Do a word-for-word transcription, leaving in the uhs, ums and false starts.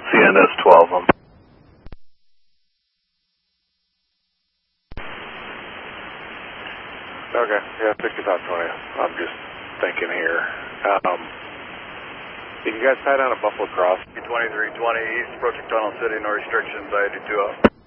C N S twelve them. Okay, yeah, sixty-five twenty. I'm just thinking here. Um, can you guys tie down a Buffalo Cross? twenty-three twenty East, approaching Tunnel City, no restrictions, I eighty-two up.